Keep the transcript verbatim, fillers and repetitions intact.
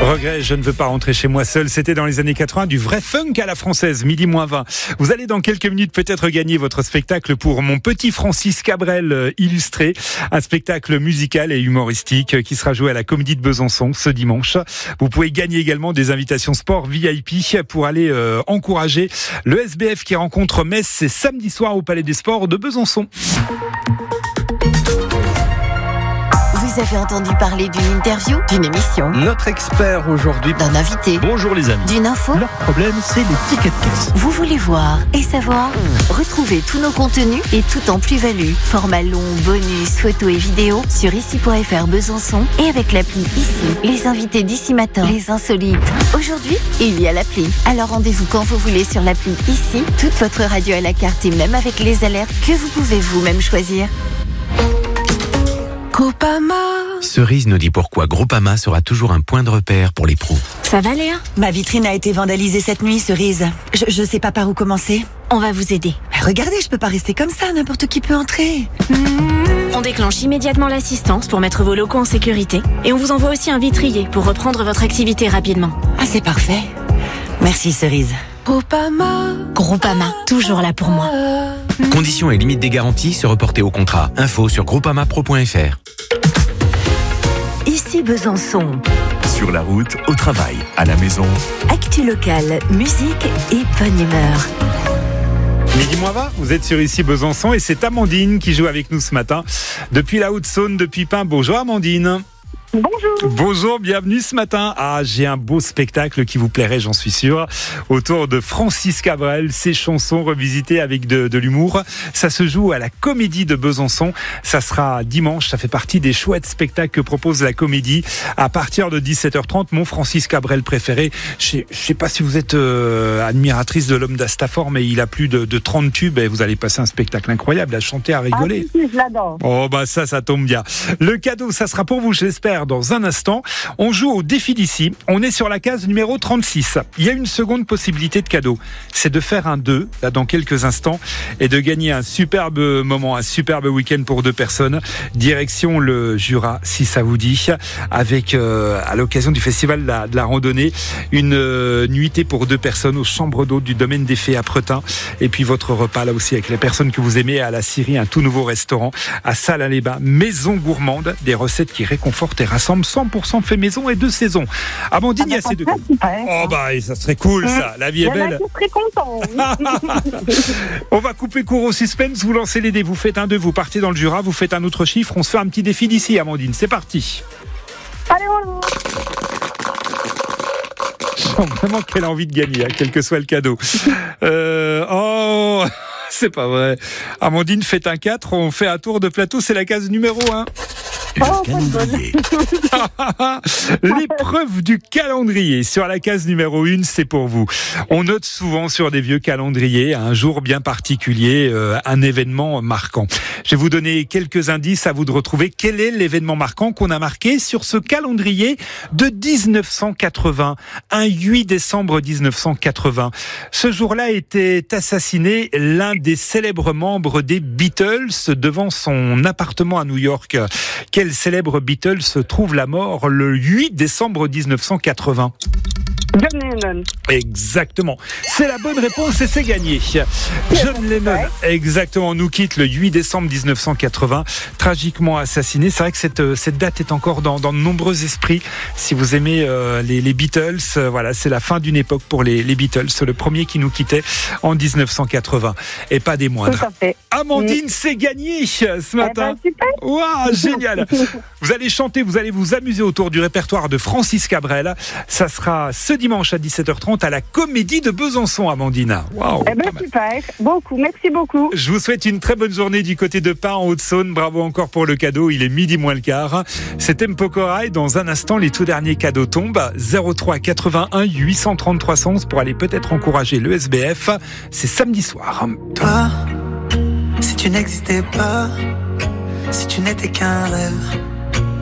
Regret, je ne veux pas rentrer chez moi seul. C'était dans les années quatre-vingts, du vrai funk à la française, midi moins vingt. Vous allez dans quelques minutes peut-être gagner votre spectacle pour Mon Petit Francis Cabrel illustré. Un spectacle musical et humoristique qui sera joué à la Comédie de Besançon ce dimanche. Vous pouvez gagner également des invitations sport V I P pour aller euh, encourager le S B F qui rencontre Metz. C'est samedi soir au Palais des Sports de Besançon. Vous avez entendu parler d'une interview, d'une émission, Notre expert aujourd'hui. d'un invité, Bonjour les amis. d'une info. Leur problème, c'est les tickets de caisse. Vous voulez voir et savoir? Retrouvez tous nos contenus et tout en plus-value. Format long, bonus, photos et vidéos sur ici point f r Besançon et avec l'appli Ici. Les invités d'ici matin, les insolites. Aujourd'hui, il y a l'appli. Alors rendez-vous quand vous voulez sur l'appli Ici. Toute votre radio à la carte et même avec les alertes que vous pouvez vous-même choisir. Groupama. Cerise nous dit pourquoi Groupama sera toujours un point de repère pour les pros. Ça va Léa? Ma vitrine a été vandalisée cette nuit, Cerise. Je, je sais pas par où commencer. On va vous aider. Regardez, je peux pas rester comme ça, n'importe qui peut entrer. On déclenche immédiatement l'assistance pour mettre vos locaux en sécurité et on vous envoie aussi un vitrier pour reprendre votre activité rapidement. Ah, c'est parfait. Merci, Cerise. Groupama. Groupama, toujours là pour moi. Conditions et limites des garanties se reporter au contrat. Info sur groupama pro point f r. Ici Besançon. Sur la route, au travail, à la maison. Actu locale, musique et bonne humeur. Midi moins vingt, vous êtes sur Ici Besançon et c'est Amandine qui joue avec nous ce matin. Depuis la Haute-Saône, depuis Pin. Bonjour Amandine. Bonjour. Bonjour, bienvenue ce matin. Ah, j'ai un beau spectacle qui vous plairait, j'en suis sûr, autour de Francis Cabrel, ses chansons revisitées avec de, de l'humour. Ça se joue à la Comédie de Besançon. Ça sera dimanche, ça fait partie des chouettes spectacles que propose la Comédie. À partir de dix-sept heures trente, mon Francis Cabrel préféré. Je ne sais pas si vous êtes euh, admiratrice de l'homme d'Astafor, mais il a plus de, de trente tubes et vous allez passer un spectacle incroyable, à chanter, à rigoler. Ah, si, si, je l'adore. Oh bah ça, ça tombe bien. Le cadeau, ça sera pour vous, j'espère, dans un instant. On joue au défi d'ici. On est sur la case numéro trente-six. Il y a une seconde possibilité de cadeau. C'est de faire un deux, là, dans quelques instants, et de gagner un superbe moment, un superbe week-end pour deux personnes. Direction le Jura, si ça vous dit, avec, euh, à l'occasion du festival de la, de la randonnée, une euh, nuitée pour deux personnes aux chambres d'hôtes du domaine des Fées à Pretin. Et puis votre repas, là aussi, avec les personnes que vous aimez, à la Syrie, un tout nouveau restaurant à Salins-les-Bains. Maison gourmande, des recettes qui réconfortent et rassemblent, cent pour cent fait maison et de saison. Amandine, il y a ces deux. Oh bah, ça serait cool ça. La vie est belle. Je suis très content. On va couper court au suspense. Vous lancez les dés. Vous faites un deux. Vous partez dans le Jura. Vous faites un autre chiffre. On se fait un petit défi d'ici, Amandine. C'est parti. Allez, on Je sens vraiment qu'elle a envie de gagner, hein, quel que soit le cadeau. Euh, oh, c'est pas vrai. Amandine, faites un quatre. On fait un tour de plateau. C'est la case numéro un. Oh, L'épreuve du calendrier sur la case numéro un, c'est pour vous. On note souvent sur des vieux calendriers un jour bien particulier, euh, un événement marquant. Je vais vous donner quelques indices, à vous de retrouver quel est l'événement marquant qu'on a marqué sur ce calendrier de dix-neuf cent quatre-vingts, un huit décembre dix-neuf cent quatre-vingts. Ce jour-là était assassiné l'un des célèbres membres des Beatles devant son appartement à New York. Quel célèbre Beatles se trouve la mort le huit décembre dix-neuf cent quatre-vingts? John Lennon. Exactement. C'est la bonne réponse et c'est gagné. John Lennon, exactement, nous quitte le huit décembre dix-neuf cent quatre-vingts, tragiquement assassiné. C'est vrai que cette, cette date est encore dans, dans de nombreux esprits. Si vous aimez euh, les, les Beatles, euh, voilà, c'est la fin d'une époque pour les, les Beatles. Le premier qui nous quittait en dix-neuf cent quatre-vingts. Et pas des moindres. Tout à fait. Amandine, mmh. c'est gagné ce matin. Eh ben, super. Waouh, génial. Vous allez chanter, vous allez vous amuser autour du répertoire de Francis Cabrel. Ça sera ce dimanche à dix-sept heures trente à la Comédie de Besançon, Amandine. Waouh. Eh ben, super. Beaucoup. Merci beaucoup. Je vous souhaite une très bonne journée du côté de Pin en Haute-Saône. Bravo encore pour le cadeau. Il est midi moins le quart. C'est Tempo Corail. Dans un instant, les tout derniers cadeaux tombent. zéro trois quatre-vingt-un huit cent trente trois cent onze pour aller peut-être encourager le S B F. C'est samedi soir. Toi, si tu n'existais pas, si tu n'étais qu'un rêve,